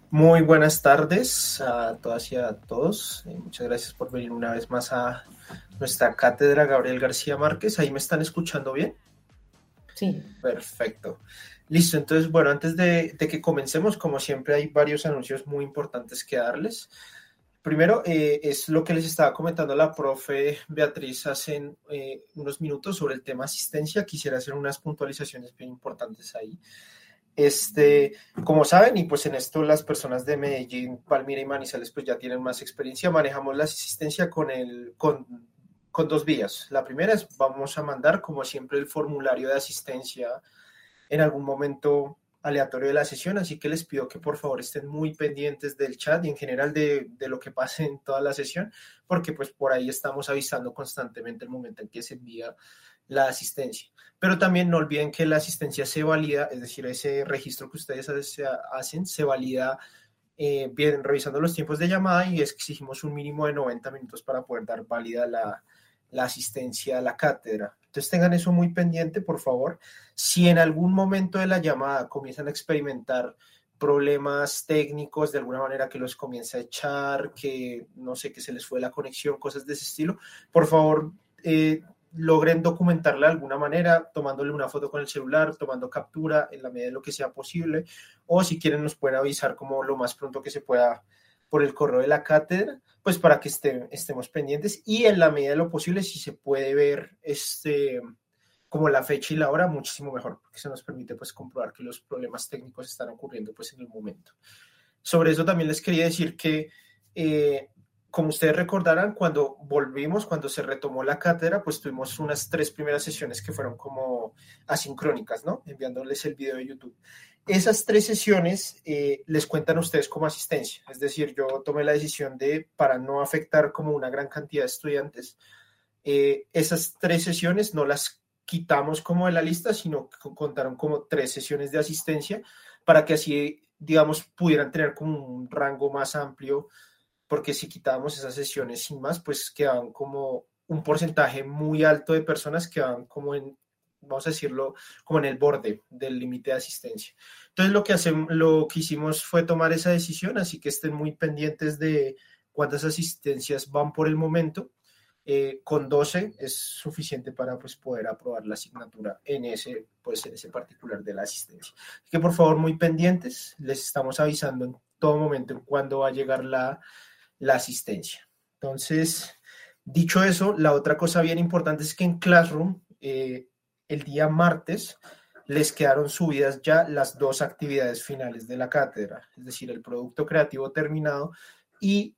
Muy buenas tardes a todas y a todos. Muchas gracias por venir una vez más a nuestra cátedra Gabriel García Márquez. ¿Ahí me están escuchando bien? Sí, Perfecto. Listo, entonces, bueno, antes de que comencemos, como siempre, hay varios anuncios muy importantes que darles. Primero, es lo que les estaba comentando la profe Beatriz hace unos minutos sobre el tema asistencia. Quisiera hacer unas puntualizaciones bien importantes ahí. Este, como saben, y pues en esto las personas de Medellín, Palmira y Manizales pues ya tienen más experiencia, manejamos la asistencia con dos vías. La primera es, vamos a mandar como siempre el formulario de asistencia en algún momento aleatorio de la sesión, así que les pido que por favor estén muy pendientes del chat y en general de lo que pase en toda la sesión, porque pues por ahí estamos avisando constantemente el momento en que se envía la asistencia. Pero también no olviden que la asistencia se valida, es decir, ese registro que ustedes hacen se valida bien revisando los tiempos de llamada y exigimos un mínimo de 90 minutos para poder dar válida la asistencia a la cátedra. Entonces tengan eso muy pendiente, por favor. Si en algún momento de la llamada comienzan a experimentar problemas técnicos de alguna manera que los comience a echar, que no sé, que se les fue la conexión, cosas de ese estilo, por favor, logren documentarla de alguna manera, tomándole una foto con el celular, tomando captura en la medida de lo que sea posible, o si quieren nos pueden avisar como lo más pronto que se pueda por el correo de la cátedra, pues para que estemos pendientes y en la medida de lo posible si se puede ver como la fecha y la hora, muchísimo mejor, porque eso nos permite pues comprobar que los problemas técnicos están ocurriendo pues en el momento. Sobre eso también les quería decir que, como ustedes recordarán, cuando volvimos, cuando se retomó la cátedra, pues tuvimos unas 3 primeras sesiones que fueron como asincrónicas, ¿no? Enviándoles el video de YouTube. Esas 3 sesiones les cuentan a ustedes como asistencia, es decir, yo tomé la decisión de, para no afectar como una gran cantidad de estudiantes, esas 3 sesiones no las quitamos como de la lista, sino que contaron como 3 sesiones de asistencia para que así, digamos, pudieran tener como un rango más amplio, porque si quitábamos esas sesiones sin más, pues quedaban como un porcentaje muy alto de personas que van como en, vamos a decirlo, como en el borde del límite de asistencia. Entonces lo que hicimos fue tomar esa decisión, así que estén muy pendientes de cuántas asistencias van por el momento. Con 12 es suficiente para pues, poder aprobar la asignatura en ese particular de la asistencia. Así que por favor, muy pendientes, les estamos avisando en todo momento cuándo va a llegar la asistencia. Entonces, dicho eso, la otra cosa bien importante es que en Classroom, el día martes, les quedaron subidas ya las 2 actividades finales de la cátedra, es decir, el producto creativo terminado y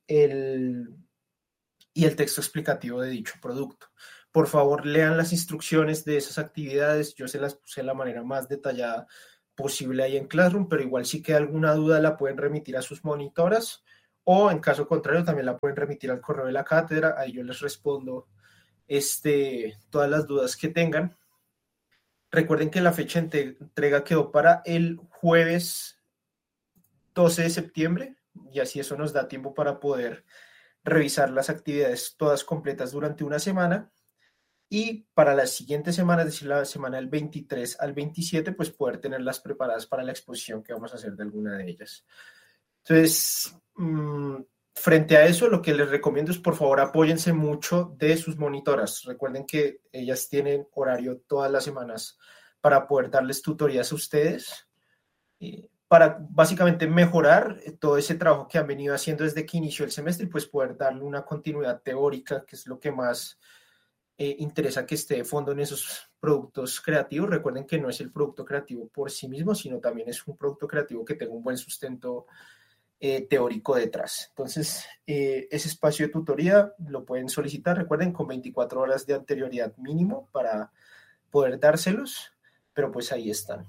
el texto explicativo de dicho producto. Por favor, lean las instrucciones de esas actividades. Yo se las puse de la manera más detallada posible ahí en Classroom, pero igual si queda alguna duda la pueden remitir a sus monitoras o en caso contrario también la pueden remitir al correo de la cátedra. Ahí yo les respondo todas las dudas que tengan. Recuerden que la fecha de entrega quedó para el jueves 12 de septiembre y así eso nos da tiempo para poder revisar las actividades todas completas durante una semana y para la siguiente semana, es decir, la semana del 23 al 27, pues poder tenerlas preparadas para la exposición que vamos a hacer de alguna de ellas. Entonces, frente a eso, lo que les recomiendo es, por favor, apóyense mucho de sus monitoras. Recuerden que ellas tienen horario todas las semanas para poder darles tutorías a ustedes, para básicamente mejorar todo ese trabajo que han venido haciendo desde que inició el semestre y pues poder darle una continuidad teórica, que es lo que más interesa que esté de fondo en esos productos creativos. Recuerden que no es el producto creativo por sí mismo, sino también es un producto creativo que tenga un buen sustento teórico detrás. Entonces, ese espacio de tutoría lo pueden solicitar, recuerden, con 24 horas de anterioridad mínimo para poder dárselos, pero pues ahí están.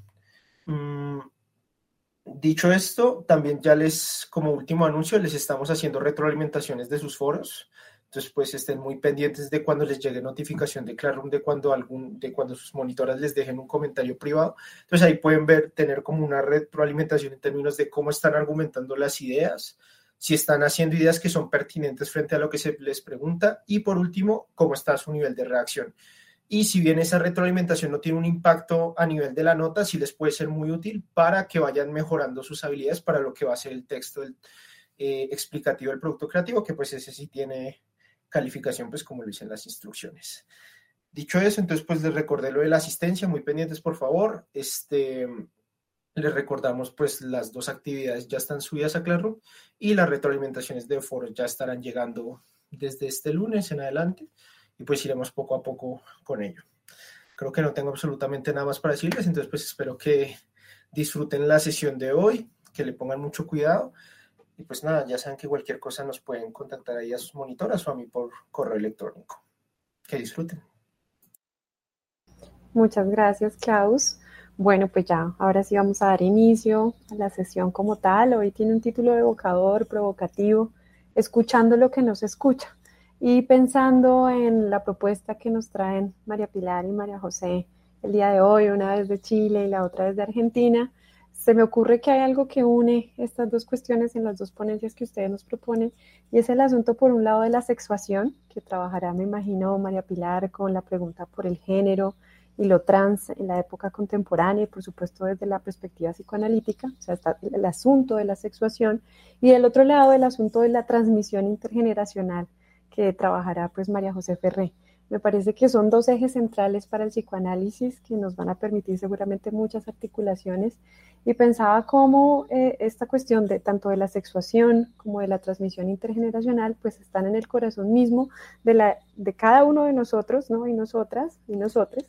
Dicho esto, también ya como último anuncio, les estamos haciendo retroalimentaciones de sus foros. Entonces, pues estén muy pendientes de cuando les llegue notificación de Classroom, de cuando sus monitoras les dejen un comentario privado. Entonces ahí pueden tener como una retroalimentación en términos de cómo están argumentando las ideas, si están haciendo ideas que son pertinentes frente a lo que se les pregunta y por último, cómo está su nivel de reacción. y si bien esa retroalimentación no tiene un impacto a nivel de la nota, sí les puede ser muy útil para que vayan mejorando sus habilidades para lo que va a ser el texto explicativo del producto creativo, que pues ese sí tiene calificación, pues como lo dicen las instrucciones. Dicho eso, entonces pues les recordé lo de la asistencia, muy pendientes por favor. Les recordamos pues las dos actividades ya están subidas a Classroom y las retroalimentaciones de foros ya estarán llegando desde este lunes en adelante y pues iremos poco a poco con ello. Creo que no tengo absolutamente nada más para decirles, entonces pues espero que disfruten la sesión de hoy, que le pongan mucho cuidado y pues nada, ya saben que cualquier cosa nos pueden contactar ahí a sus monitoras o a mí por correo electrónico. Que disfruten. Muchas gracias, Klaus. Bueno, pues ya, ahora sí vamos a dar inicio a la sesión como tal. Hoy tiene un título evocador, provocativo, escuchando lo que nos escucha. Y pensando en la propuesta que nos traen María Pilar y María José el día de hoy, una vez de Chile y la otra vez de Argentina, se me ocurre que hay algo que une estas dos cuestiones en las dos ponencias que ustedes nos proponen, y es el asunto, por un lado, de la sexuación, que trabajará, me imagino, María Pilar con la pregunta por el género y lo trans en la época contemporánea y por supuesto desde la perspectiva psicoanalítica, o sea, está el asunto de la sexuación, y del otro lado el asunto de la transmisión intergeneracional que trabajará pues María José Ferré. Me parece que son dos ejes centrales para el psicoanálisis que nos van a permitir seguramente muchas articulaciones, y pensaba cómo esta cuestión de tanto de la sexuación como de la transmisión intergeneracional pues están en el corazón mismo de cada uno de nosotros, ¿no? Y nosotras y nosotres,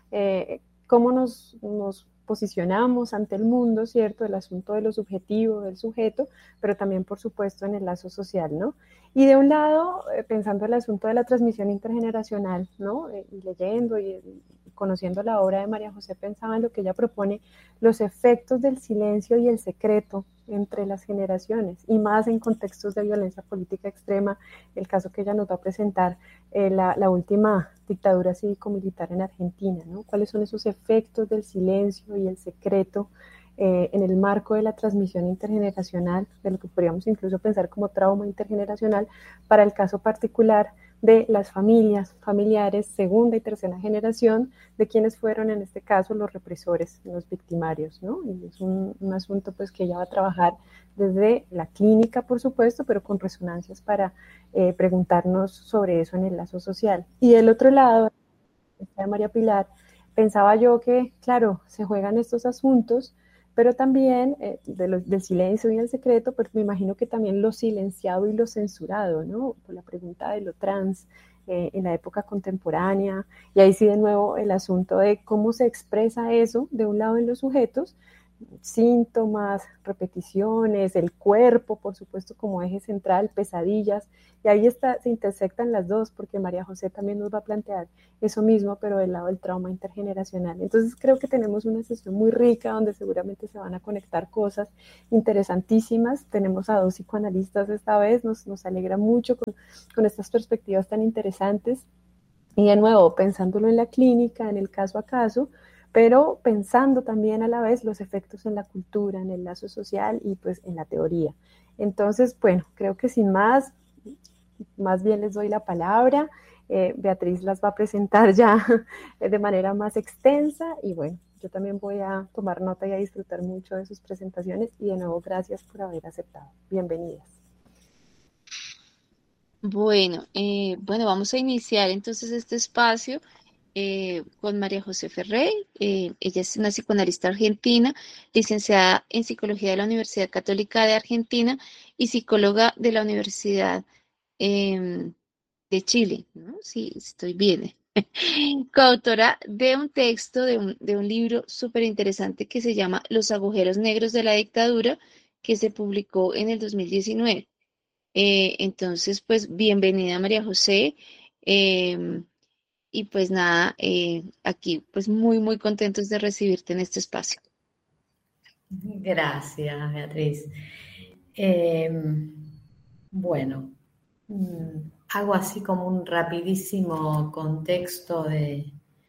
cómo nos posicionamos ante el mundo, ¿cierto? El asunto de lo subjetivo, del sujeto, pero también, por supuesto, en el lazo social, ¿no? Y de un lado, pensando el asunto de la transmisión intergeneracional, ¿no? Y leyendo y conociendo la obra de María José, pensaba en lo que ella propone, los efectos del silencio y el secreto entre las generaciones, y más en contextos de violencia política extrema, el caso que ella nos va a presentar, la última dictadura cívico-militar en Argentina, ¿no? ¿Cuáles son esos efectos del silencio y el secreto en el marco de la transmisión intergeneracional, de lo que podríamos incluso pensar como trauma intergeneracional, para el caso particular de las familiares, segunda y tercera generación, de quienes fueron en este caso los represores, los victimarios, ¿no? Y es un asunto pues que ella va a trabajar desde la clínica, por supuesto, pero con resonancias para preguntarnos sobre eso en el lazo social. Y del otro lado, de María Pilar, pensaba yo que, claro, se juegan estos asuntos, pero también del silencio y el secreto, pero me imagino que también lo silenciado y lo censurado, ¿no? Por la pregunta de lo trans en la época contemporánea, y ahí sí de nuevo el asunto de cómo se expresa eso, de un lado en los sujetos, síntomas, repeticiones, el cuerpo, por supuesto, como eje central, pesadillas, y ahí se intersectan las dos, porque María José también nos va a plantear eso mismo, pero del lado del trauma intergeneracional. Entonces creo que tenemos una sesión muy rica, donde seguramente se van a conectar cosas interesantísimas. Tenemos a dos psicoanalistas esta vez, nos alegra mucho con estas perspectivas tan interesantes, y de nuevo, pensándolo en la clínica, en el caso a caso, pero pensando también a la vez los efectos en la cultura, en el lazo social y pues en la teoría. Entonces, bueno, creo que sin más bien les doy la palabra. Beatriz las va a presentar ya de manera más extensa, y bueno, yo también voy a tomar nota y a disfrutar mucho de sus presentaciones, y de nuevo gracias por haber aceptado. Bienvenidas. Bueno, vamos a iniciar entonces este espacio con María José Ferrey. Ella es una psicoanalista argentina, licenciada en Psicología de la Universidad Católica de Argentina y psicóloga de la Universidad em, de Chile, ¿no? Sí, estoy bien. Coautora de un texto, de un libro súper interesante que se llama Los agujeros negros de la dictadura, que se publicó en el 2019. Entonces, pues bienvenida María José. em, y pues nada, aquí pues muy, muy contentos de recibirte en este espacio. Gracias, Beatriz. Bueno, hago así como un rapidísimo contexto del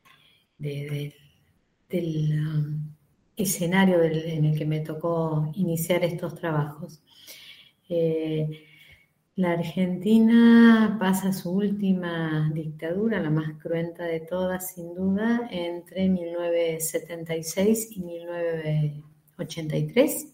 escenario en el que me tocó iniciar estos trabajos. La Argentina pasa su última dictadura, la más cruenta de todas, sin duda, entre 1976 y 1983.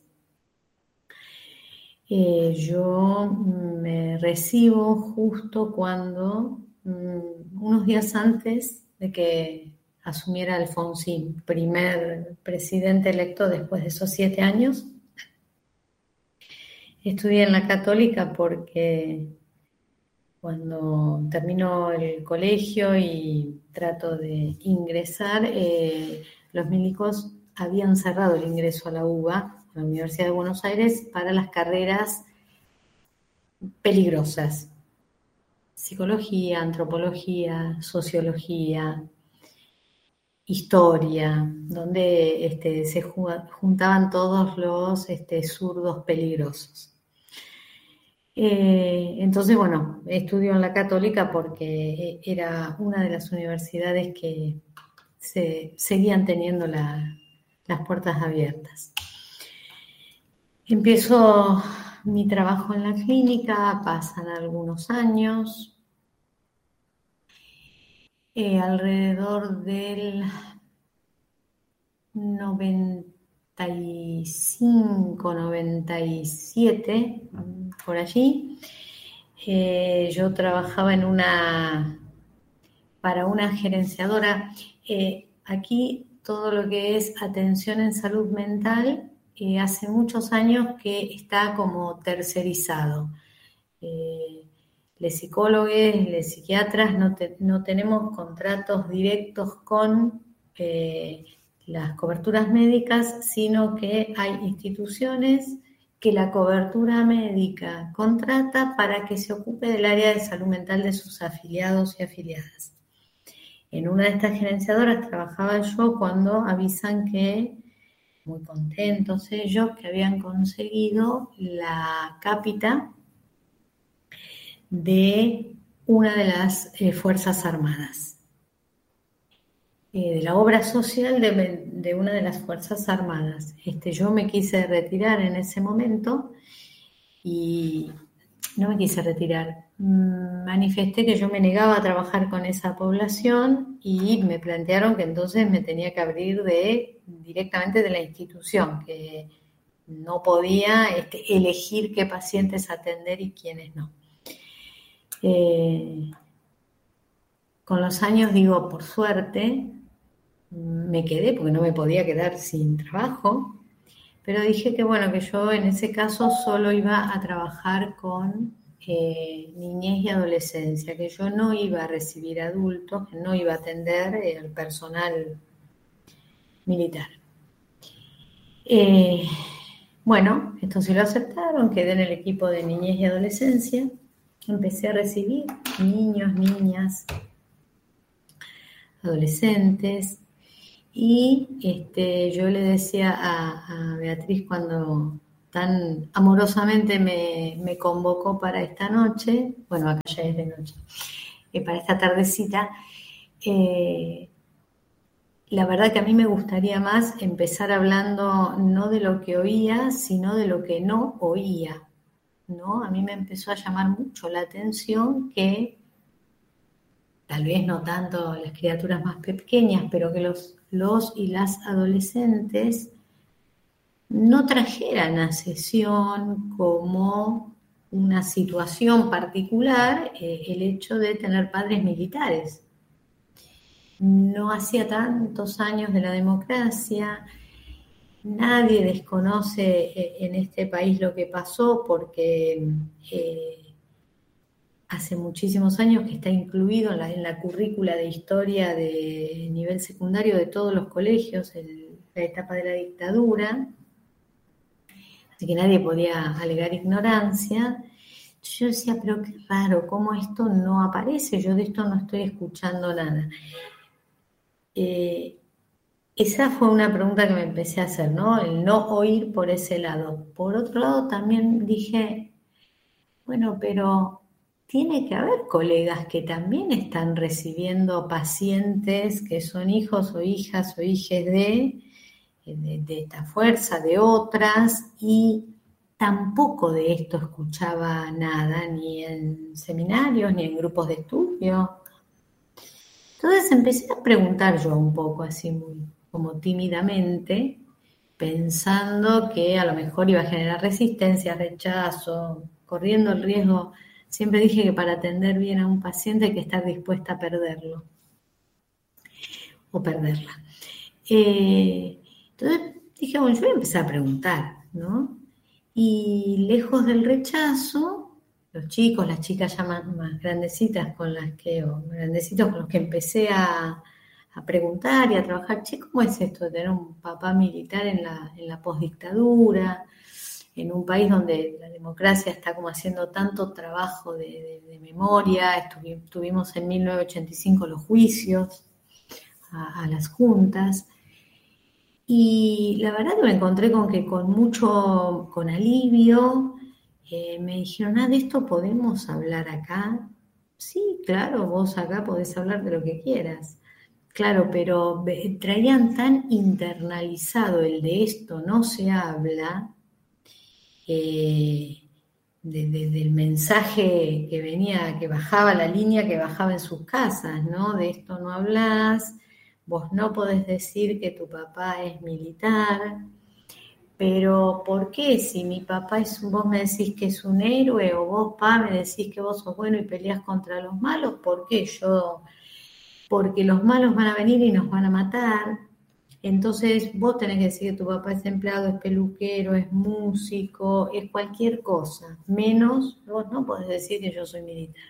Yo me recibo justo cuando, unos días antes de que asumiera Alfonsín, primer presidente electo después de esos 7 años. Estudié en la Católica porque cuando termino el colegio y trato de ingresar, los milicos habían cerrado el ingreso a la UBA, a la Universidad de Buenos Aires, para las carreras peligrosas. Psicología, antropología, sociología, historia, donde se juntaban todos los zurdos peligrosos. Entonces, bueno, estudio en la Católica porque era una de las universidades que seguían teniendo las puertas abiertas. Empiezo mi trabajo en la clínica, pasan algunos años, alrededor del 95, 97, por allí. Yo trabajaba para una gerenciadora. Aquí todo lo que es atención en salud mental, hace muchos años que está como tercerizado. Los psicólogos, los psiquiatras no tenemos contratos directos con las coberturas médicas, sino que hay instituciones que la cobertura médica contrata para que se ocupe del área de salud mental de sus afiliados y afiliadas. En una de estas gerenciadoras trabajaba yo cuando avisan que, muy contentos ellos, que habían conseguido la cápita de una de las Fuerzas Armadas. De la obra social de una de las Fuerzas Armadas. Yo me quise retirar en ese momento y no me quise retirar. Manifesté que yo me negaba a trabajar con esa población y me plantearon que entonces me tenía que abrir directamente de la institución, que no podía elegir qué pacientes atender y quiénes no. Con los años, digo, por suerte, me quedé porque no me podía quedar sin trabajo, pero dije que bueno, que yo en ese caso solo iba a trabajar con niñez y adolescencia, que yo no iba a recibir adultos, que no iba a atender el personal militar. Bueno, esto sí lo aceptaron, quedé en el equipo de niñez y adolescencia, empecé a recibir niños, niñas, adolescentes. Y yo le decía a Beatriz cuando tan amorosamente me convocó para esta noche, bueno, acá ya es de noche, para esta tardecita, la verdad que a mí me gustaría más empezar hablando no de lo que oía, sino de lo que no oía, ¿no? A mí me empezó a llamar mucho la atención que, tal vez no tanto las criaturas más pequeñas, pero que los y las adolescentes no trajeran a sesión como una situación particular el hecho de tener padres militares. No hacía tantos años de la democracia, nadie desconoce en este país lo que pasó porque hace muchísimos años que está incluido en la currícula de historia de nivel secundario de todos los colegios, la etapa de la dictadura, así que nadie podía alegar ignorancia. Yo decía, pero qué raro, ¿cómo esto no aparece? Yo de esto no estoy escuchando nada. Esa fue una pregunta que me empecé a hacer, ¿no? El no oír por ese lado. Por otro lado, también dije, bueno, pero tiene que haber colegas que también están recibiendo pacientes que son hijos o hijas o hijes de esta fuerza, de otras, y tampoco de esto escuchaba nada, ni en seminarios, ni en grupos de estudio. Entonces empecé a preguntar yo un poco, así muy como tímidamente, pensando que a lo mejor iba a generar resistencia, rechazo, corriendo el riesgo. Siempre dije que para atender bien a un paciente hay que estar dispuesta a perderlo o perderla. Entonces dije, bueno, yo voy a empezar a preguntar, ¿no? Y lejos del rechazo, los chicos, las chicas ya más grandecitas con las que, o grandecitos con los que empecé a preguntar y a trabajar, che, ¿cómo es esto de tener un papá militar en la posdictadura, en un país donde la democracia está como haciendo tanto trabajo de memoria? Tuvimos en 1985 los juicios a las juntas. Y la verdad que me encontré con que con alivio, me dijeron, de esto podemos hablar acá. Sí, claro, vos acá podés hablar de lo que quieras. Claro, pero traían tan internalizado el de esto no se habla, del mensaje que venía, que bajaba la línea, que bajaba en sus casas, ¿no? De esto no hablas. Vos no podés decir que tu papá es militar, pero ¿por qué? Si mi papá vos me decís que es un héroe, o vos, me decís que vos sos bueno y peleás contra los malos, ¿por qué porque los malos van a venir y nos van a matar? Entonces vos tenés que decir que tu papá es empleado, es peluquero, es músico, es cualquier cosa, menos vos no podés decir que yo soy militar.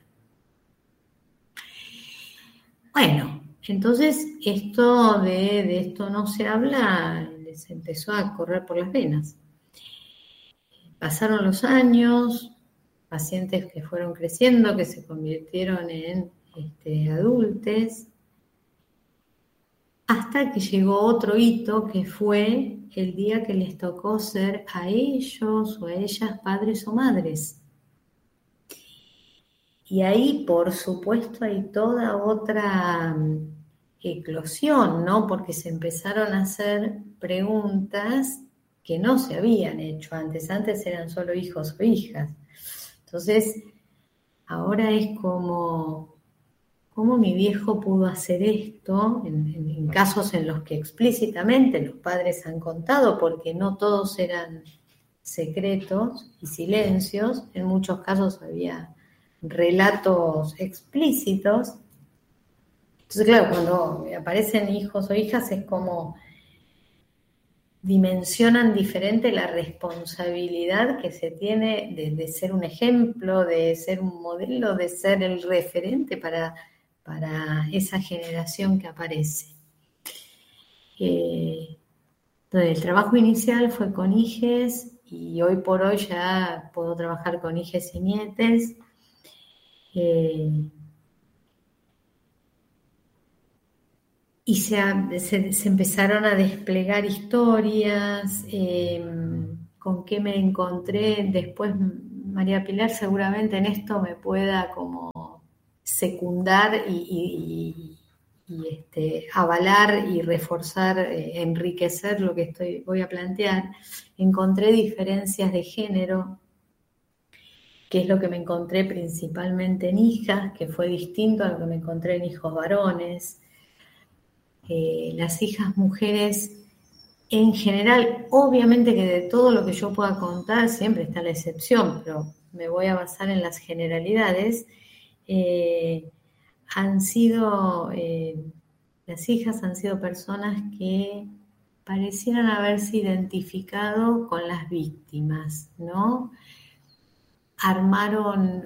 Bueno, entonces esto de esto no se habla, les empezó a correr por las venas. Pasaron los años, pacientes que fueron creciendo, que se convirtieron en adultos, hasta que llegó otro hito, que fue el día que les tocó ser a ellos o a ellas padres o madres. Y ahí, por supuesto, hay toda otra eclosión, ¿no? Porque se empezaron a hacer preguntas que no se habían hecho antes. Antes eran solo hijos o hijas. Entonces, ahora es como, ¿cómo mi viejo pudo hacer esto? En casos en los que explícitamente los padres han contado, porque no todos eran secretos y silencios. En muchos casos había relatos explícitos. Entonces, claro, cuando aparecen hijos o hijas es como dimensionan diferente la responsabilidad que se tiene de ser un ejemplo, de ser un modelo, de ser el referente para esa generación que aparece. Entonces, el trabajo inicial fue con hijes y hoy por hoy ya puedo trabajar con hijes y nietes. Y se empezaron a desplegar historias. ¿Con qué me encontré? Después María Pilar seguramente en esto me pueda como secundar y avalar y reforzar, enriquecer lo que voy a plantear. Encontré diferencias de género, que es lo que me encontré principalmente en hijas, que fue distinto a lo que me encontré en hijos varones. Las hijas mujeres en general, obviamente que de todo lo que yo pueda contar siempre está la excepción, pero me voy a basar en las generalidades. Las hijas han sido personas que parecieran haberse identificado con las víctimas, ¿no? Armaron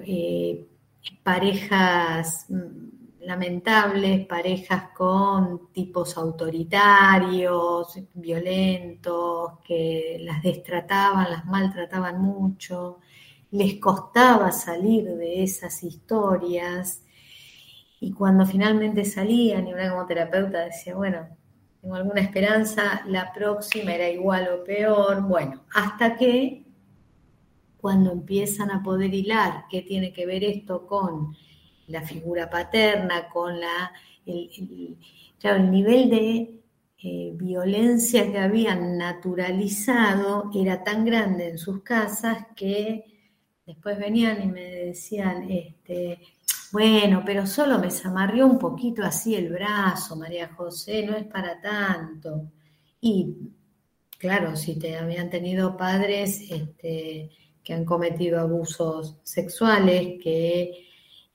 parejas lamentables, parejas con tipos autoritarios, violentos, que las destrataban, las maltrataban mucho, les costaba salir de esas historias, y cuando finalmente salían, y una como terapeuta decía, bueno, tengo alguna esperanza, la próxima era igual o peor, bueno, hasta que cuando empiezan a poder hilar qué tiene que ver esto con la figura paterna, con el nivel de violencia que habían naturalizado era tan grande en sus casas que después venían y me decían, bueno, pero solo me zamarrió un poquito así el brazo, María José, no es para tanto. Y claro, si te habían tenido padres que han cometido abusos sexuales, que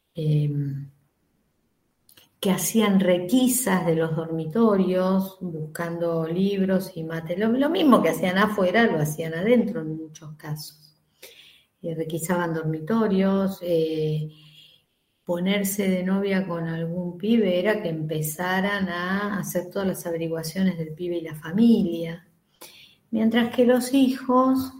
hacían requisas de los dormitorios, buscando libros y mate. Lo mismo que hacían afuera, lo hacían adentro en muchos casos. Requisaban dormitorios, ponerse de novia con algún pibe era que empezaran a hacer todas las averiguaciones del pibe y la familia. Mientras que los hijos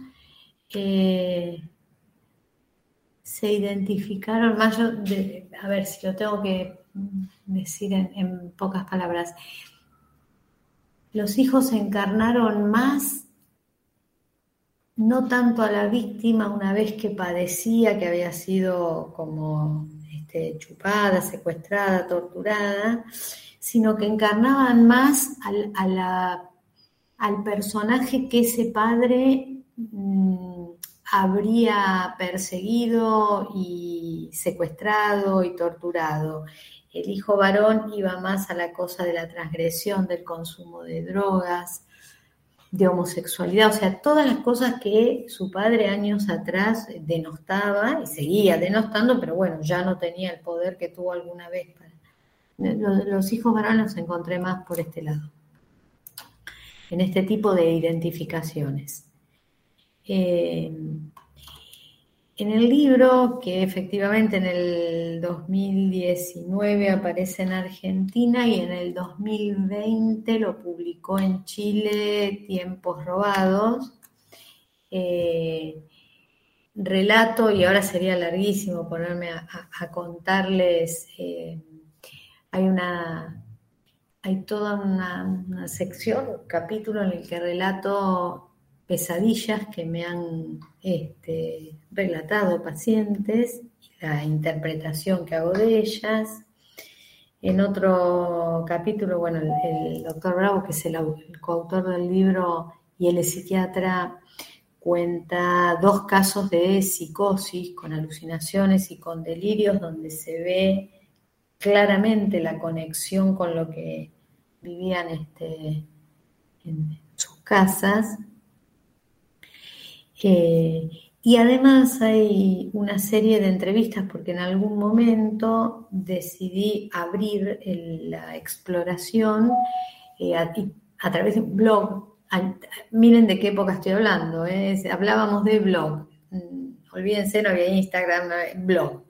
se identificaron más, a ver si lo tengo que decir en pocas palabras, los hijos se encarnaron más, no tanto a la víctima una vez que padecía, que había sido como chupada, secuestrada, torturada, sino que encarnaban más al personaje que ese padre habría perseguido y secuestrado y torturado. El hijo varón iba más a la cosa de la transgresión, del consumo de drogas, de homosexualidad, o sea, todas las cosas que su padre años atrás denostaba y seguía denostando, pero bueno, ya no tenía el poder que tuvo alguna vez. Los hijos varones los encontré más por este lado, en este tipo de identificaciones. En el libro, que efectivamente en el 2019 aparece en Argentina y en el 2020 lo publicó en Chile, Tiempos Robados, relato, y ahora sería larguísimo ponerme a contarles, hay toda una sección, un capítulo en el que relato pesadillas que me han relatado pacientes, la interpretación que hago de ellas. En otro capítulo, bueno, el doctor Bravo, que es el coautor del libro y él es psiquiatra, cuenta 2 casos de psicosis con alucinaciones y con delirios donde se ve claramente la conexión con lo que vivían en sus casas. Y además hay una serie de entrevistas porque en algún momento decidí abrir la exploración a través de un blog. Miren de qué época estoy hablando, hablábamos de blog. Olvídense, no había Instagram, no había blog.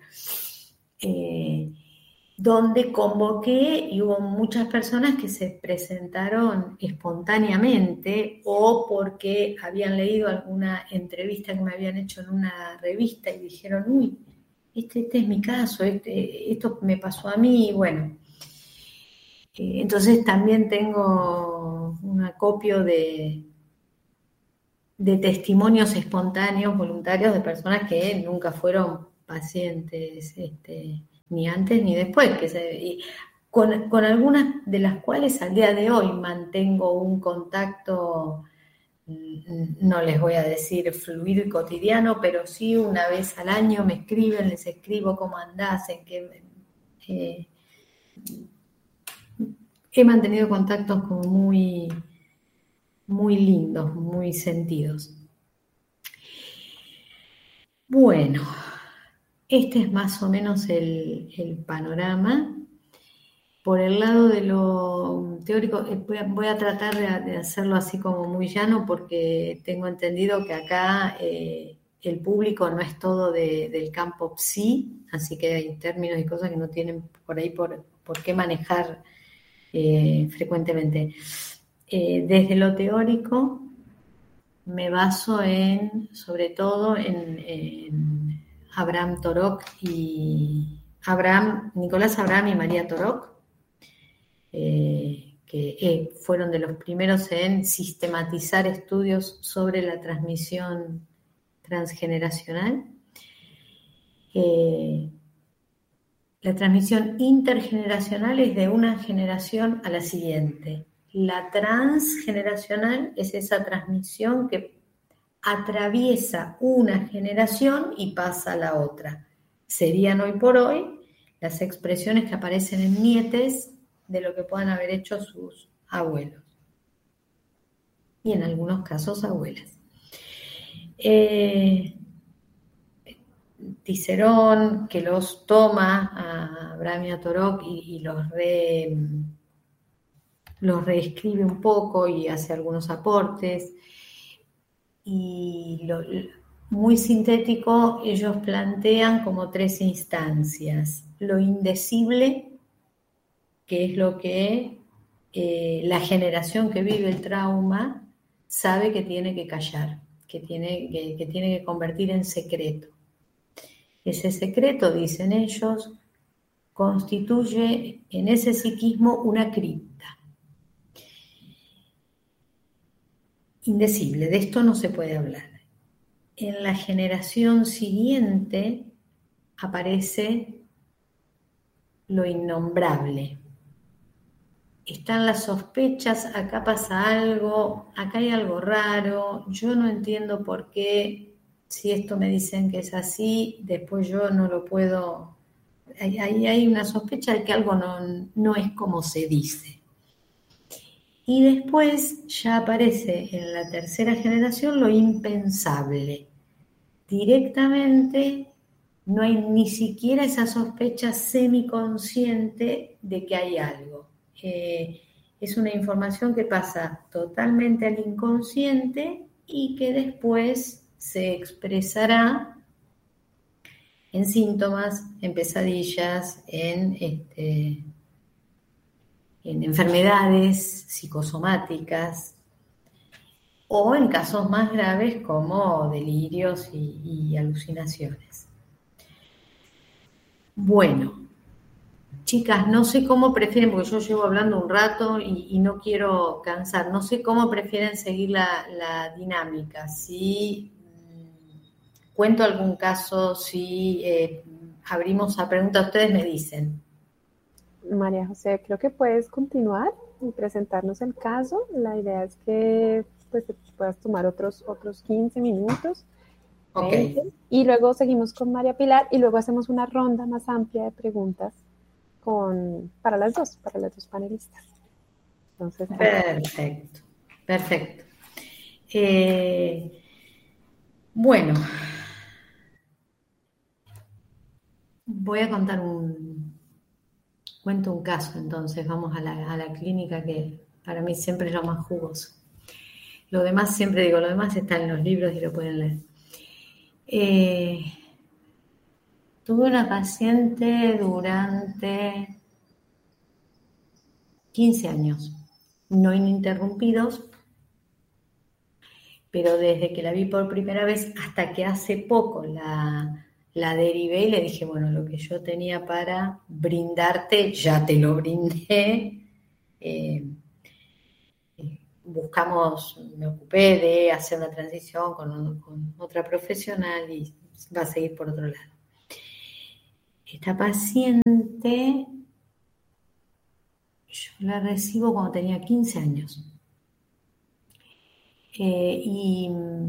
Donde convoqué y hubo muchas personas que se presentaron espontáneamente o porque habían leído alguna entrevista que me habían hecho en una revista y dijeron, uy, este es mi caso, esto me pasó a mí, bueno. Entonces también tengo un acopio de testimonios espontáneos, voluntarios de personas que nunca fueron pacientes, ni antes ni después, con algunas de las cuales al día de hoy mantengo un contacto, no les voy a decir fluido y cotidiano, pero sí una vez al año me escriben, les escribo cómo andás, en qué. He mantenido contactos como muy, muy lindos, muy sentidos. Bueno, este es más o menos el panorama. Por el lado de lo teórico, voy a tratar de hacerlo así como muy llano porque tengo entendido que acá el público no es todo del campo psi, así que hay términos y cosas que no tienen por ahí por qué manejar frecuentemente. Desde lo teórico me baso sobre todo en Abraham Torok Nicolás Abraham y María Torok, que fueron de los primeros en sistematizar estudios sobre la transmisión transgeneracional. La transmisión intergeneracional es de una generación a la siguiente. La transgeneracional es esa transmisión que atraviesa una generación y pasa a la otra. Serían hoy por hoy las expresiones que aparecen en nietes de lo que puedan haber hecho sus abuelos. Y en algunos casos abuelas. Cicerón, que los toma a Abraham y a Torok y los reescribe un poco y hace algunos aportes. Y muy sintético, ellos plantean como 3 instancias. Lo indecible, que es lo que la generación que vive el trauma sabe que tiene que callar, que tiene que convertir en secreto. Ese secreto, dicen ellos, constituye en ese psiquismo una cripta. Indecible, de esto no se puede hablar. En la generación siguiente aparece lo innombrable. Están las sospechas, acá pasa algo, acá hay algo raro, yo no entiendo por qué, si esto me dicen que es así, después yo no lo puedo, hay una sospecha de que algo no es como se dice. Y después ya aparece en la tercera generación lo impensable. Directamente no hay ni siquiera esa sospecha semiconsciente de que hay algo. Es una información que pasa totalmente al inconsciente y que después se expresará en síntomas, en pesadillas, en enfermedades psicosomáticas o en casos más graves como delirios y alucinaciones. Bueno, chicas, no sé cómo prefieren, porque yo llevo hablando un rato y no quiero cansar, no sé cómo prefieren seguir la dinámica, si cuento algún caso, si abrimos a preguntas, ustedes me dicen. María José, creo que puedes continuar y presentarnos el caso. La idea es que pues, te puedas tomar otros 15 minutos. Okay. Y luego seguimos con María Pilar y luego hacemos una ronda más amplia de preguntas para las dos panelistas. Entonces, perfecto. Bueno, voy a contar cuento un caso, entonces vamos a la clínica, que para mí siempre es lo más jugoso. Lo demás, siempre digo, lo demás está en los libros y lo pueden leer. Tuve una paciente durante 15 años, no ininterrumpidos, pero desde que la vi por primera vez hasta que hace poco la derivé y le dije, bueno, lo que yo tenía para brindarte, ya te lo brindé. Me ocupé de hacer una transición con otra profesional y va a seguir por otro lado. Esta paciente, yo la recibo cuando tenía 15 años. Y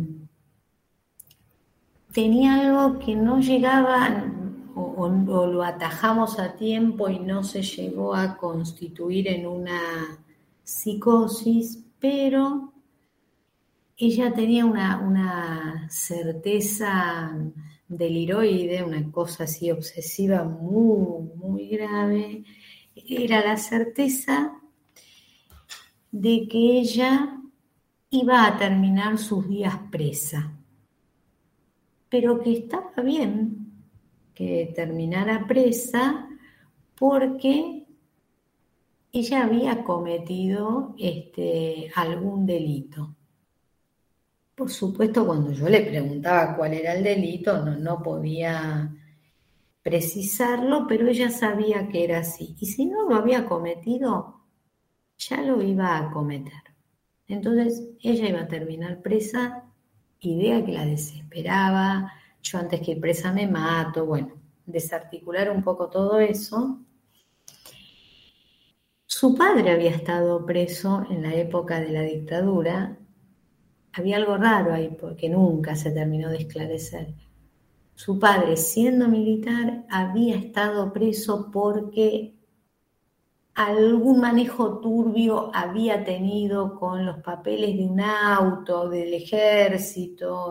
tenía algo que no llegaba o lo atajamos a tiempo y no se llegó a constituir en una psicosis, pero ella tenía una certeza deliroide, una cosa así obsesiva muy, muy grave. Era la certeza de que ella iba a terminar sus días presa, pero que estaba bien que terminara presa porque ella había cometido algún delito. Por supuesto, cuando yo le preguntaba cuál era el delito, no podía precisarlo, pero ella sabía que era así. Y si no lo había cometido, ya lo iba a cometer. Entonces, ella iba a terminar presa, idea que la desesperaba. Yo antes que ir presa me mato. Bueno, desarticular un poco todo eso. Su padre había estado preso en la época de la dictadura. Había algo raro ahí porque nunca se terminó de esclarecer. Su padre, siendo militar, había estado preso porque algún manejo turbio había tenido con los papeles de un auto, del ejército,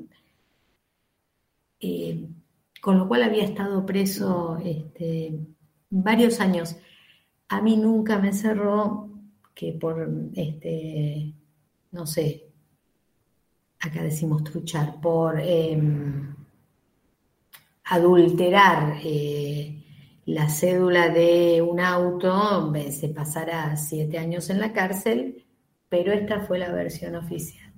con lo cual había estado preso varios años. A mí nunca me cerró que por, no sé, acá decimos truchar, por adulterar la cédula de un auto, se pasará 7 años en la cárcel, pero esta fue la versión oficial.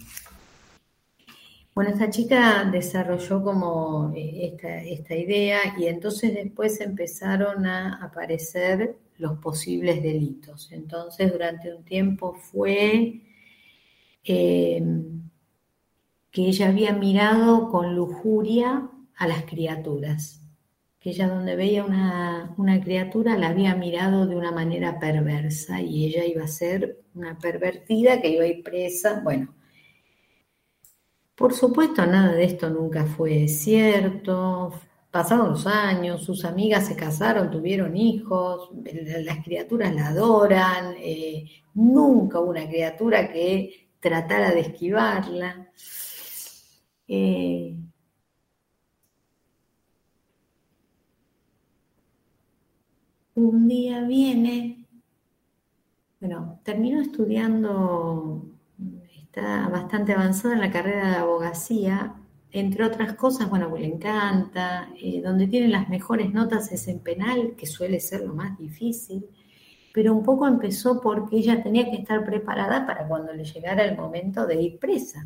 Bueno, esta chica desarrolló como esta idea y entonces después empezaron a aparecer los posibles delitos. Entonces, durante un tiempo fue que ella había mirado con lujuria a las criaturas, que ella donde veía una criatura la había mirado de una manera perversa y ella iba a ser una pervertida que iba a ir presa. Bueno, por supuesto nada de esto nunca fue cierto. Pasaron los años, sus amigas se casaron, tuvieron hijos, las criaturas la adoran, nunca hubo una criatura que tratara de esquivarla. Un día viene, bueno, terminó estudiando, está bastante avanzada en la carrera de abogacía, entre otras cosas, bueno, le encanta, donde tiene las mejores notas es en penal, que suele ser lo más difícil, pero un poco empezó porque ella tenía que estar preparada para cuando le llegara el momento de ir presa.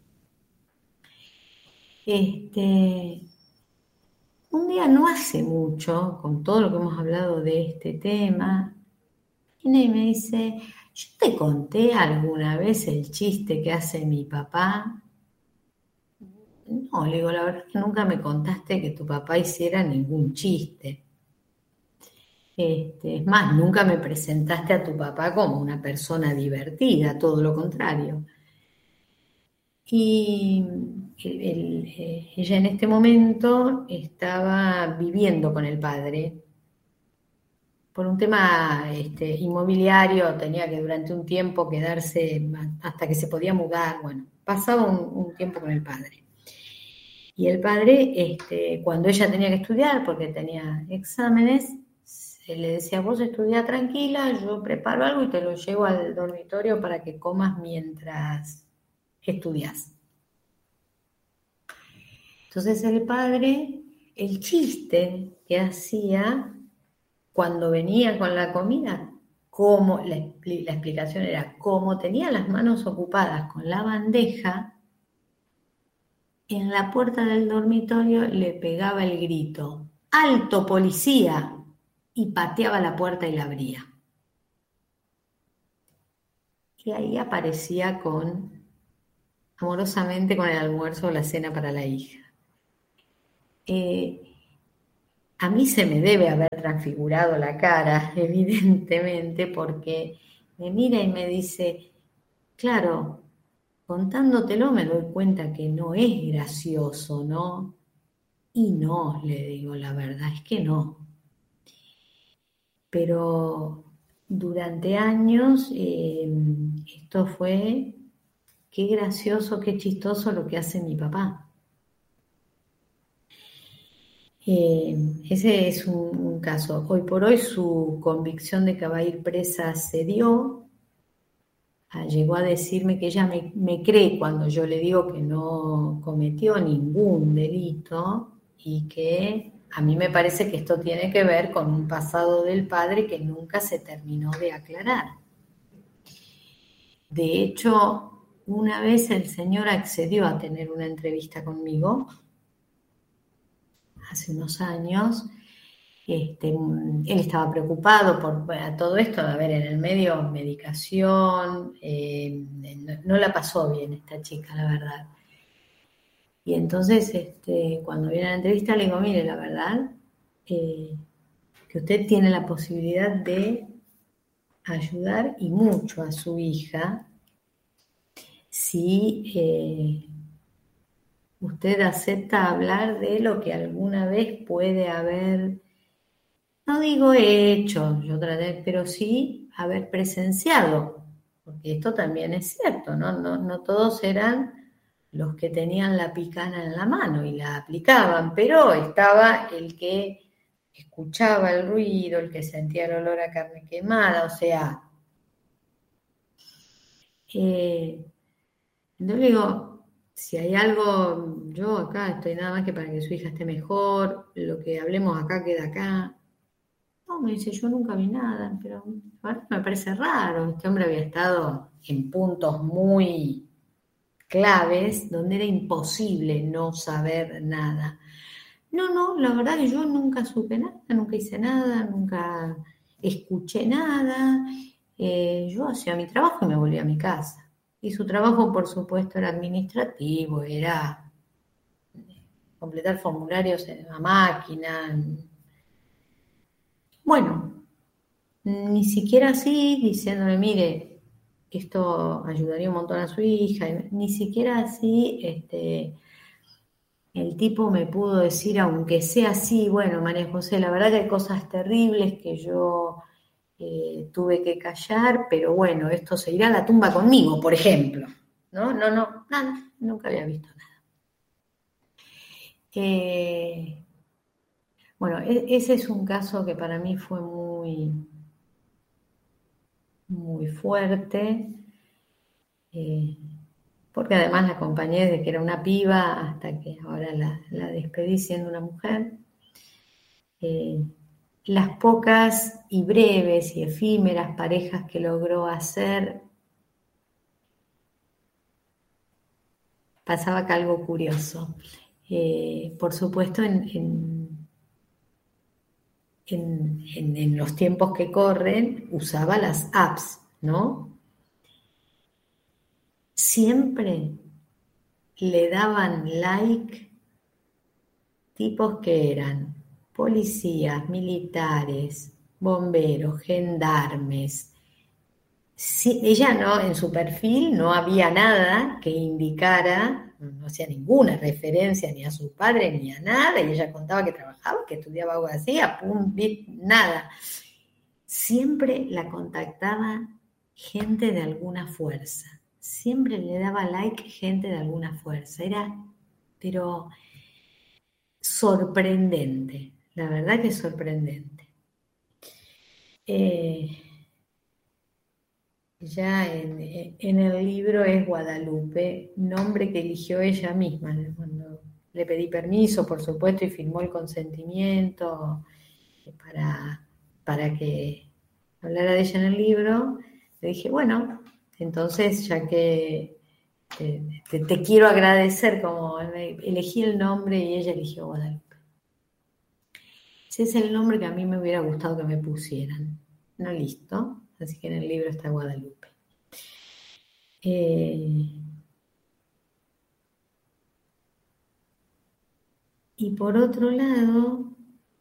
Un día no hace mucho, con todo lo que hemos hablado de este tema, viene y me dice, yo te conté alguna vez el chiste que hace mi papá. No, le digo, la verdad es que nunca me contaste que tu papá hiciera ningún chiste. Es más, nunca me presentaste a tu papá como una persona divertida, todo lo contrario. Y ella en este momento estaba viviendo con el padre. Por un tema inmobiliario, tenía que durante un tiempo quedarse hasta que se podía mudar. Bueno, pasaba un tiempo con el padre. Y el padre, cuando ella tenía que estudiar, porque tenía exámenes, se le decía, vos estudia tranquila, yo preparo algo y te lo llevo al dormitorio para que comas mientras estudias. Entonces el padre, el chiste que hacía cuando venía con la comida, como la explicación era, como tenía las manos ocupadas con la bandeja, en la puerta del dormitorio le pegaba el grito, ¡alto policía! Y pateaba la puerta y la abría. Y ahí aparecía amorosamente con el almuerzo o la cena para la hija. A mí se me debe haber transfigurado la cara, evidentemente, porque me mira y me dice, claro, contándotelo me doy cuenta que no es gracioso, ¿no? Y no, le digo, la verdad es que no. Pero durante años esto fue, qué gracioso, qué chistoso lo que hace mi papá. Ese es un caso. Hoy por hoy su convicción de que va a ir presa se dio. Llegó a decirme que ella me cree cuando yo le digo que no cometió ningún delito y que a mí me parece que esto tiene que ver con un pasado del padre que nunca se terminó de aclarar. De hecho, una vez el señor accedió a tener una entrevista conmigo, hace unos años. Él estaba preocupado por todo esto, a ver, en el medio medicación, no la pasó bien esta chica, la verdad. Y entonces, cuando viene a la entrevista, le digo, mire, la verdad, que usted tiene la posibilidad de ayudar y mucho a su hija si usted acepta hablar de lo que alguna vez puede haber, no digo hecho, pero sí haber presenciado, porque esto también es cierto, ¿no? No todos eran los que tenían la picana en la mano y la aplicaban, pero estaba el que escuchaba el ruido, el que sentía el olor a carne quemada, o sea, entonces digo, si hay algo, yo acá estoy nada más que para que su hija esté mejor, lo que hablemos acá queda acá. No, me dice, yo nunca vi nada, pero ahora me parece raro. Este hombre había estado en puntos muy claves donde era imposible no saber nada. No, la verdad que yo nunca supe nada, nunca hice nada, nunca escuché nada. Yo hacía mi trabajo y me volví a mi casa. Y su trabajo, por supuesto, era administrativo, era completar formularios en la máquina. Bueno, ni siquiera así, diciéndole, mire, esto ayudaría un montón a su hija, ni siquiera así, el tipo me pudo decir, aunque sea así, bueno, María José, la verdad que hay cosas terribles que yo tuve que callar, pero bueno, esto se irá a la tumba conmigo, por ejemplo. No, nada, nunca había visto nada. Bueno, ese es un caso que para mí fue muy, muy fuerte, porque además la acompañé desde que era una piba hasta que ahora la despedí siendo una mujer. Las pocas y breves y efímeras parejas que logró hacer, pasaba acá algo curioso. Por supuesto, en los tiempos que corren, usaba las apps, ¿no? Siempre le daban like tipos que eran policías, militares, bomberos, gendarmes. Sí, ella no, en su perfil no había nada que indicara, no hacía ninguna referencia ni a su padre ni a nada, y ella contaba que trabajaba, que estudiaba algo así, pum, bip, nada. Siempre la contactaba gente de alguna fuerza, siempre le daba like gente de alguna fuerza, era, pero sorprendente, la verdad que es sorprendente. Ya en el libro es Guadalupe, nombre que eligió ella misma. Cuando le pedí permiso, por supuesto, y firmó el consentimiento para que hablara de ella en el libro, le dije, bueno, entonces ya que te quiero agradecer, como elegí el nombre y ella eligió Guadalupe. Ese es el nombre que a mí me hubiera gustado que me pusieran. No, listo. Así que en el libro está Guadalupe. Y por otro lado,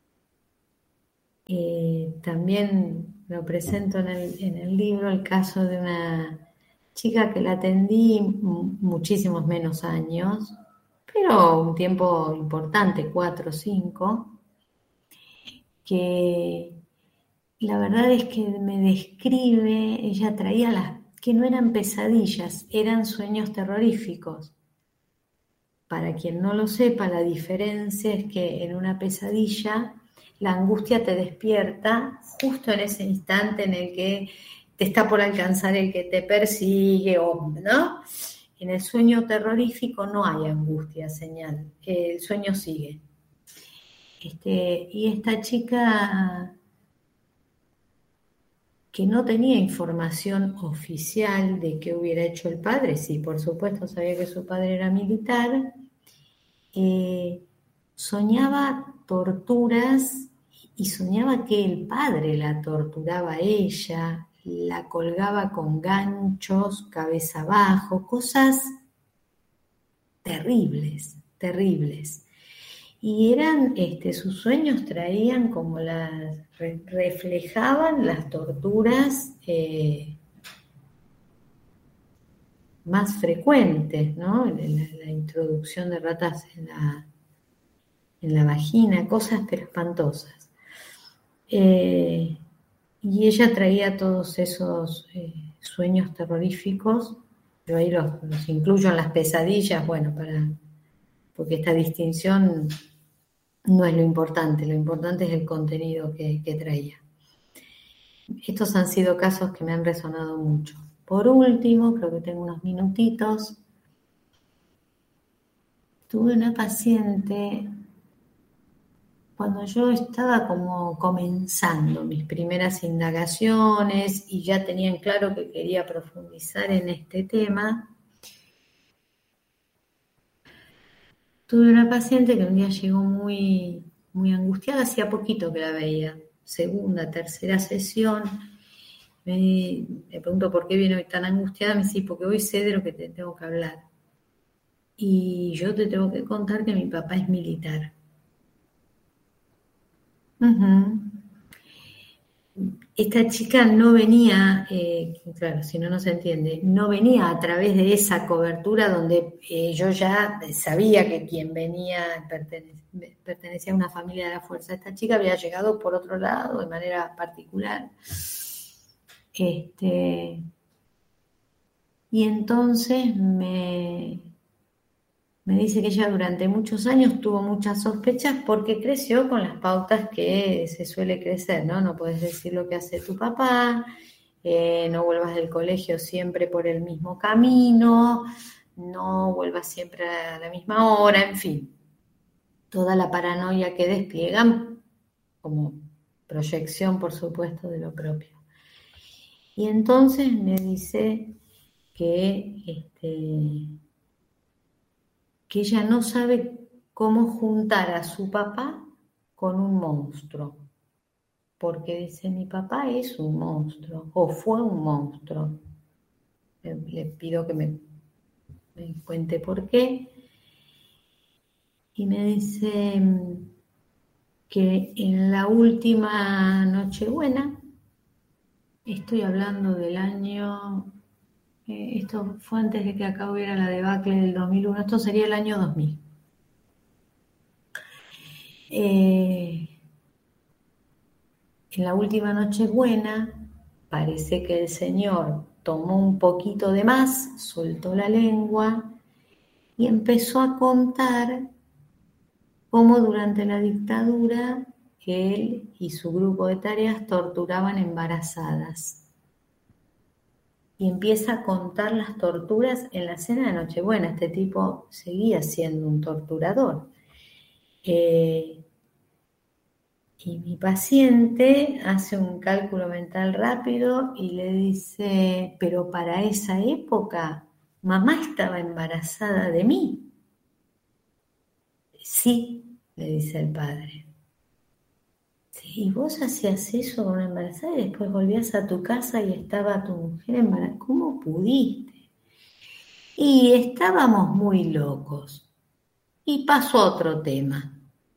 también lo presento en el libro el caso de una chica que la atendí muchísimos menos años, pero un tiempo importante, 4 o 5, que la verdad es que me describe, ella traía las que no eran pesadillas, eran sueños terroríficos. Para quien no lo sepa, la diferencia es que en una pesadilla la angustia te despierta justo en ese instante en el que te está por alcanzar el que te persigue, ¿no? En el sueño terrorífico no hay angustia, señal, el sueño sigue. Y esta chica, que no tenía información oficial de qué hubiera hecho el padre, sí, por supuesto sabía que su padre era militar, soñaba torturas y soñaba que el padre la torturaba a ella, la colgaba con ganchos, cabeza abajo, cosas terribles, terribles. Y eran, sus sueños traían como reflejaban las torturas más frecuentes, ¿no? La introducción de ratas en la vagina, cosas pero espantosas. Y ella traía todos esos sueños terroríficos, pero ahí los incluyo en las pesadillas, bueno, porque esta distinción no es lo importante es el contenido que traía. Estos han sido casos que me han resonado mucho. Por último, creo que tengo unos minutitos, tuve una paciente cuando yo estaba como comenzando mis primeras indagaciones y ya tenía en claro que quería profundizar en este tema. Tuve una paciente que un día llegó muy, muy angustiada, hacía poquito que la veía, segunda, tercera sesión. Me pregunto por qué viene hoy tan angustiada, me dice, porque hoy sé de lo que te tengo que hablar. Y yo te tengo que contar que mi papá es militar. Esta chica no venía, claro, si no, no se entiende, no venía a través de esa cobertura donde yo ya sabía que quien venía pertenecía a una familia de la fuerza. Esta chica había llegado por otro lado, de manera particular. Y entonces me dice que ella durante muchos años tuvo muchas sospechas porque creció con las pautas que se suele crecer, ¿no? No puedes decir lo que hace tu papá, no vuelvas del colegio siempre por el mismo camino, no vuelvas siempre a la misma hora, en fin. Toda la paranoia que despliegan como proyección, por supuesto, de lo propio. Y entonces me dice que ella no sabe cómo juntar a su papá con un monstruo. Porque dice, mi papá es un monstruo, o fue un monstruo. Le pido que me cuente por qué. Y me dice que en la última Nochebuena, estoy hablando del año... esto fue antes de que acá hubiera la debacle del 2001, esto sería el año 2000. En la última Nochebuena, parece que el señor tomó un poquito de más, soltó la lengua y empezó a contar cómo durante la dictadura él y su grupo de tareas torturaban embarazadas. Y empieza a contar las torturas en la cena de Nochebuena. Este tipo seguía siendo un torturador. Y mi paciente hace un cálculo mental rápido y le dice, pero para esa época, mamá estaba embarazada de mí. Sí, le dice el padre. Sí, y vos hacías eso con una embarazada y después volvías a tu casa y estaba tu mujer embarazada. ¿Cómo pudiste? Y estábamos muy locos. Y pasó otro tema.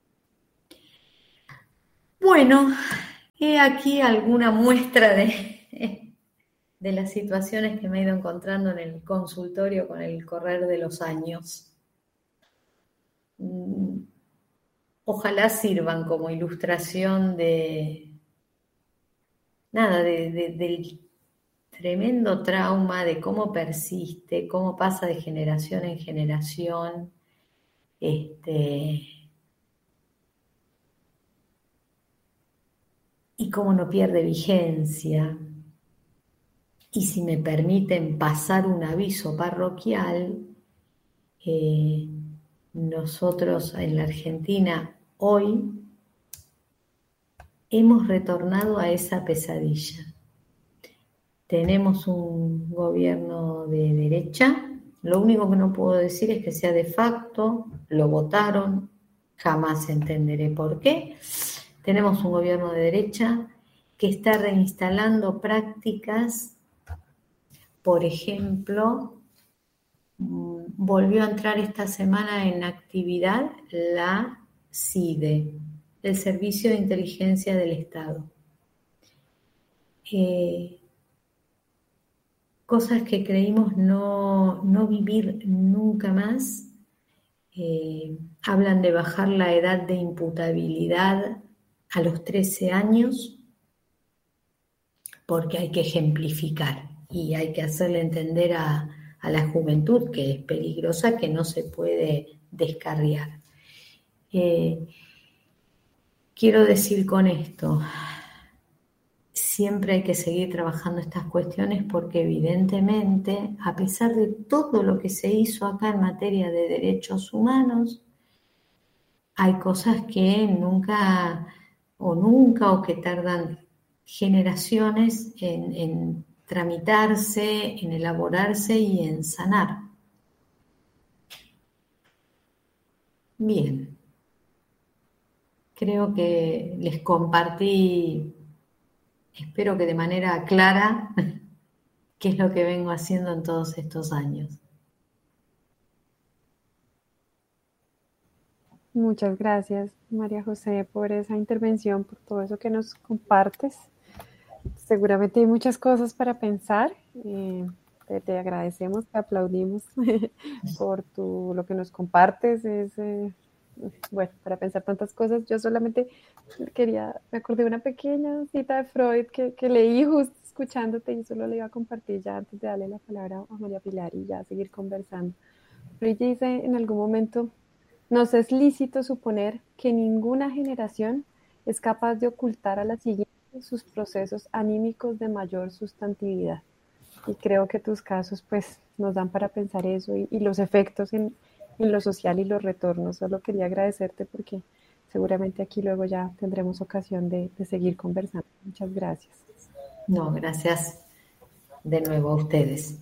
Bueno, he aquí alguna muestra de las situaciones que me he ido encontrando en el consultorio con el correr de los años. Ojalá sirvan como ilustración del tremendo trauma, de cómo persiste, cómo pasa de generación en generación, y cómo no pierde vigencia. Y si me permiten pasar un aviso parroquial, nosotros en la Argentina hoy hemos retornado a esa pesadilla. Tenemos un gobierno de derecha, lo único que no puedo decir es que sea de facto, lo votaron, jamás entenderé por qué. Tenemos un gobierno de derecha que está reinstalando prácticas, por ejemplo, volvió a entrar esta semana en actividad la SIDE, el Servicio de Inteligencia del Estado. Cosas que creímos no vivir nunca más. Hablan de bajar la edad de imputabilidad a los 13 años, porque hay que ejemplificar y hay que hacerle entender a la juventud que es peligrosa, que no se puede descarriar. Quiero decir con esto, siempre hay que seguir trabajando estas cuestiones porque evidentemente, a pesar de todo lo que se hizo acá en materia de derechos humanos, hay cosas que nunca o que tardan generaciones en tramitarse, en elaborarse y en sanar. Bien, creo que les compartí, espero que de manera clara, qué es lo que vengo haciendo en todos estos años. Muchas gracias, María José, por esa intervención, por todo eso que nos compartes. Seguramente hay muchas cosas para pensar. Te agradecemos, te aplaudimos por lo que nos compartes. Bueno, para pensar tantas cosas. Yo solamente me acordé de una pequeña cita de Freud que leí justo escuchándote y solo le iba a compartir ya antes de darle la palabra a María Pilar y ya seguir conversando. Freud dice en algún momento: nos es lícito suponer que ninguna generación es capaz de ocultar a la siguiente sus procesos anímicos de mayor sustantividad. Y creo que tus casos pues nos dan para pensar eso y los efectos en lo social y los retornos. Solo quería agradecerte porque seguramente aquí luego ya tendremos ocasión de seguir conversando. Muchas gracias. No, gracias de nuevo a ustedes.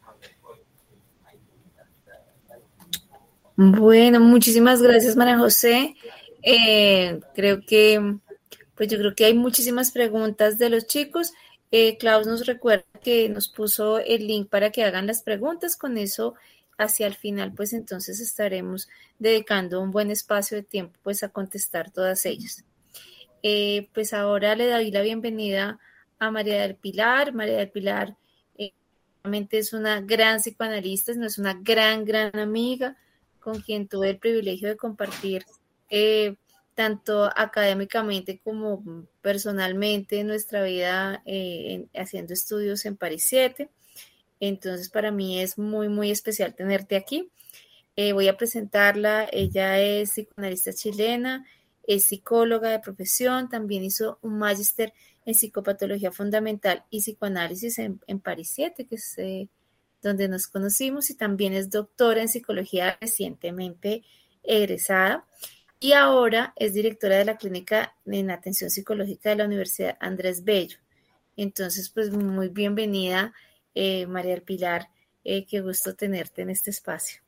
Bueno, muchísimas gracias, María José. Creo que yo creo que hay muchísimas preguntas de los chicos. Klaus nos recuerda que nos puso el link para que hagan las preguntas. Con eso, hacia el final, pues entonces estaremos dedicando un buen espacio de tiempo pues a contestar todas ellas. Pues ahora le doy la bienvenida a María del Pilar. María del Pilar realmente es una gran psicoanalista, no es una gran amiga con quien tuve el privilegio de compartir tanto académicamente como personalmente nuestra vida haciendo estudios en París 7. Entonces, para mí es muy especial tenerte aquí. Voy a presentarla. Ella es psicoanalista chilena, es psicóloga de profesión, también hizo un magíster en psicopatología fundamental y psicoanálisis en París 7, que es donde nos conocimos, y también es doctora en psicología recientemente egresada. Y ahora es directora de la clínica en atención psicológica de la Universidad Andrés Bello. Entonces, pues muy bienvenida, María del Pilar. Qué gusto tenerte en este espacio.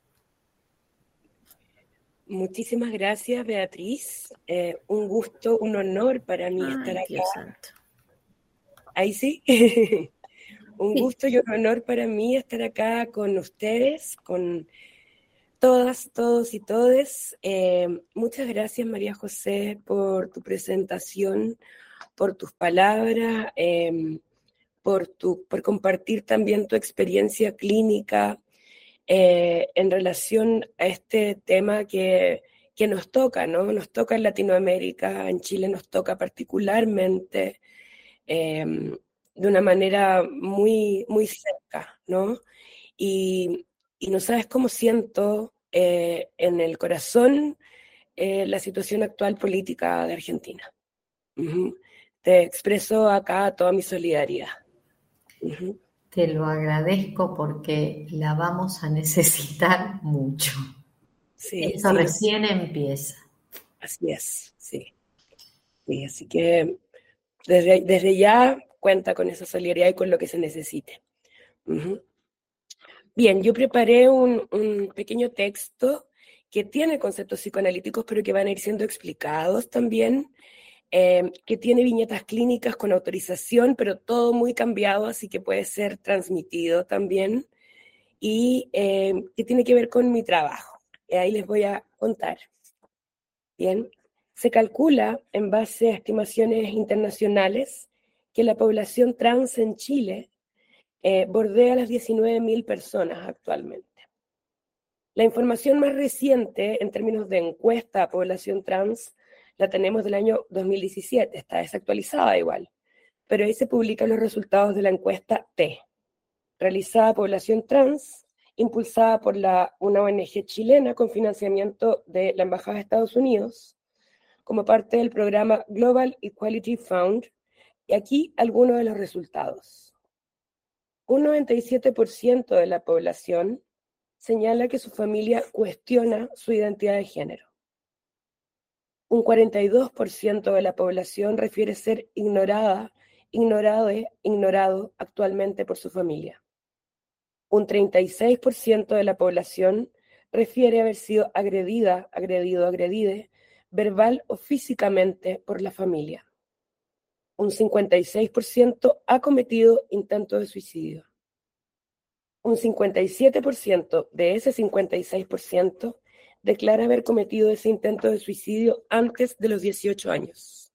Muchísimas gracias, Beatriz. Un gusto, un honor para mí estar acá. Dios santo. Ahí sí. Un gusto y un honor para mí estar acá con ustedes, con todas, todos y todes. Muchas gracias, María José, por tu presentación, por tus palabras, por compartir también tu experiencia clínica en relación a este tema que nos toca, ¿no? Nos toca en Latinoamérica, en Chile nos toca particularmente, de una manera muy cerca, ¿no? Y no sabes cómo siento en el corazón la situación actual política de Argentina. Te expreso acá toda mi solidaridad. Te lo agradezco porque la vamos a necesitar mucho. Sí, Eso recién empieza. Así es, sí. Así que desde ya cuenta con esa solidaridad y con lo que se necesite. Bien, yo preparé un pequeño texto que tiene conceptos psicoanalíticos, pero que van a ir siendo explicados también, que tiene viñetas clínicas con autorización, pero todo muy cambiado, así que puede ser transmitido también, y que tiene que ver con mi trabajo. Ahí les voy a contar. Bien, se calcula en base a estimaciones internacionales que la población trans en Chile bordea las 19.000 personas actualmente. La información más reciente en términos de encuesta a población trans la tenemos del año 2017, está desactualizada igual, pero ahí se publican los resultados de la encuesta T, realizada a población trans, impulsada por una ONG chilena con financiamiento de la Embajada de Estados Unidos, como parte del programa Global Equality Fund, y aquí algunos de los resultados. Un 97% de la población señala que su familia cuestiona su identidad de género. Un 42% de la población refiere ser ignorado actualmente por su familia. Un 36% de la población refiere haber sido agredido, agredide, verbal o físicamente por la familia. Un 56% ha cometido intentos de suicidio. Un 57% de ese 56% declara haber cometido ese intento de suicidio antes de los 18 años.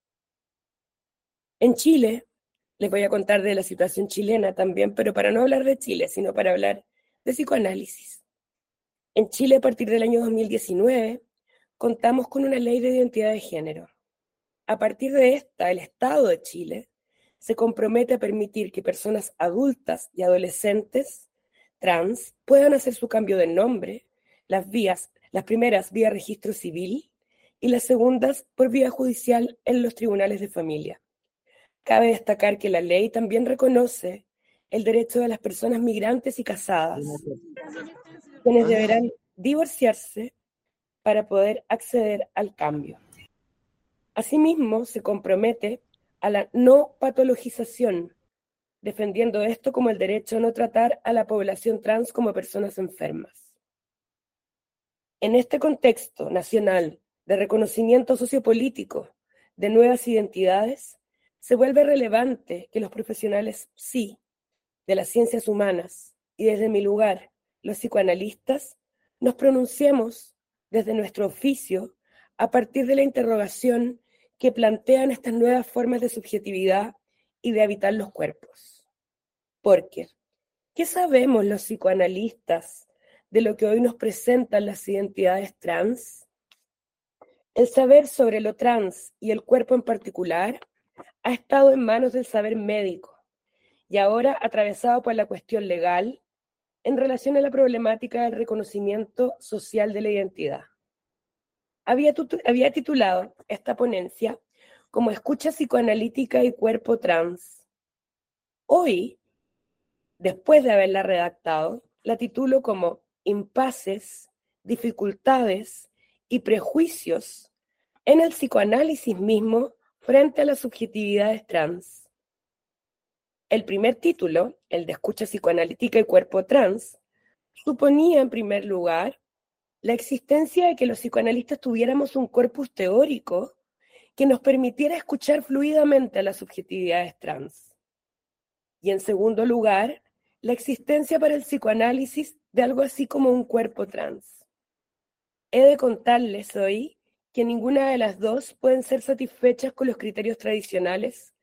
En Chile, les voy a contar de la situación chilena también, pero para no hablar de Chile, sino para hablar de psicoanálisis. En Chile, a partir del año 2019, contamos con una ley de identidad de género. A partir de esta, el Estado de Chile se compromete a permitir que personas adultas y adolescentes trans puedan hacer su cambio de nombre, las primeras vía registro civil y las segundas por vía judicial en los tribunales de familia. Cabe destacar que la ley también reconoce el derecho de las personas migrantes y casadas, quienes deberán divorciarse para poder acceder al cambio. Asimismo, se compromete a la no patologización, defendiendo esto como el derecho a no tratar a la población trans como personas enfermas. En este contexto nacional de reconocimiento sociopolítico de nuevas identidades, se vuelve relevante que los profesionales de las ciencias humanas y desde mi lugar, los psicoanalistas, nos pronunciemos desde nuestro oficio a partir de la interrogación que plantean estas nuevas formas de subjetividad y de habitar los cuerpos. Porque, ¿qué sabemos los psicoanalistas de lo que hoy nos presentan las identidades trans? El saber sobre lo trans y el cuerpo en particular ha estado en manos del saber médico y ahora atravesado por la cuestión legal en relación a la problemática del reconocimiento social de la identidad. Había titulado esta ponencia como Escucha psicoanalítica y cuerpo trans. Hoy, después de haberla redactado, la titulo como Impases, dificultades y prejuicios en el psicoanálisis mismo frente a las subjetividades trans. El primer título, el de Escucha psicoanalítica y cuerpo trans, suponía en primer lugar la existencia de que los psicoanalistas tuviéramos un corpus teórico que nos permitiera escuchar fluidamente a las subjetividades trans. Y en segundo lugar, la existencia para el psicoanálisis de algo así como un cuerpo trans. He de contarles hoy que ninguna de las dos pueden ser satisfechas con los criterios tradicionales